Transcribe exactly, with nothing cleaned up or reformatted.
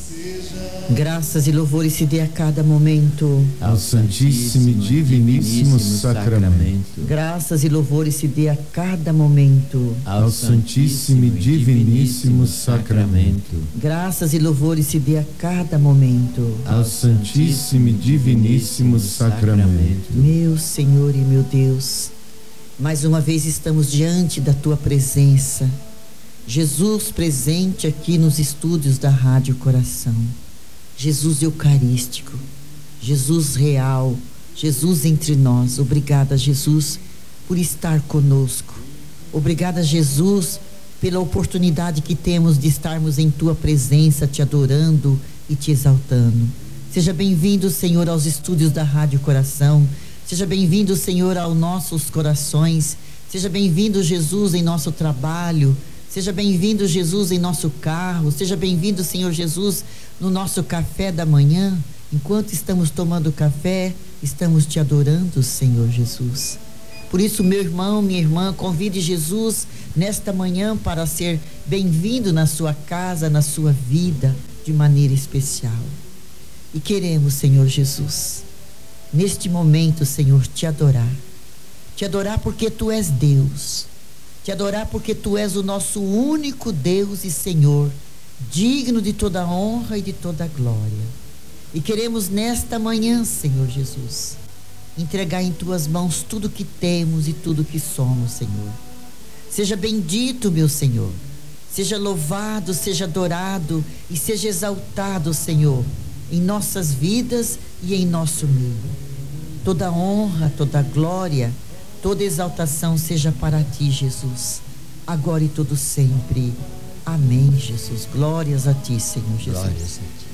Graças e louvores se dê a cada momento ao Santíssimo e Diviníssimo Sacramento. Graças e louvores se dê a cada momento ao Santíssimo e Diviníssimo Sacramento. Graças e louvores se dê a cada momento ao Santíssimo e Diviníssimo Sacramento. Meu Senhor e meu Deus, mais uma vez estamos diante da Tua presença. Jesus presente aqui nos estúdios da Rádio Coração. Jesus Eucarístico, Jesus real, Jesus entre nós. Obrigada, Jesus, por estar conosco. Obrigada, Jesus, pela oportunidade que temos de estarmos em Tua presença, te adorando e te exaltando. Seja bem-vindo, Senhor, aos estúdios da Rádio Coração. Seja bem-vindo, Senhor, aos nossos corações. Seja bem-vindo, Jesus, em nosso trabalho. Seja bem-vindo, Jesus, em nosso carro. Seja bem-vindo, Senhor Jesus, no nosso café da manhã. Enquanto estamos tomando café, estamos te adorando, Senhor Jesus. Por isso, meu irmão, minha irmã, convide Jesus nesta manhã para ser bem-vindo na sua casa, na sua vida, de maneira especial. E queremos, Senhor Jesus, neste momento, Senhor, te adorar. Te adorar porque Tu és Deus. Te adorar porque Tu és o nosso único Deus e Senhor, digno de toda honra e de toda glória. E queremos nesta manhã, Senhor Jesus, entregar em Tuas mãos tudo que temos e tudo que somos, Senhor. Seja bendito, meu Senhor. Seja louvado, seja adorado e seja exaltado, Senhor, em nossas vidas e em nosso meio. Toda honra, toda glória, toda exaltação seja para Ti, Jesus, agora e todo sempre. Amém, Jesus. Glórias a Ti, Senhor Jesus. Glórias a Ti.